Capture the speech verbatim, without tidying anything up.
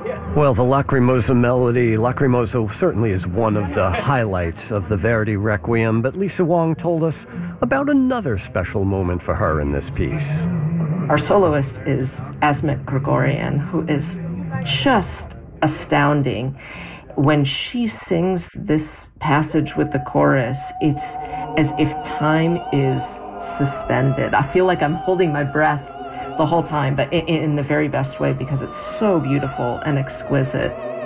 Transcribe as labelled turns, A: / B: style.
A: Well, the Lacrimosa melody, Lacrimosa certainly is one of the highlights of the Verdi Requiem, but Lisa Wong told us about another special moment for her in this piece.
B: Our soloist is Asmik Grigorian, who is just astounding. When she sings this passage with the chorus, it's as if time is suspended. I feel like I'm holding my breath the whole time, but in, in the very best way, because it's so beautiful and exquisite.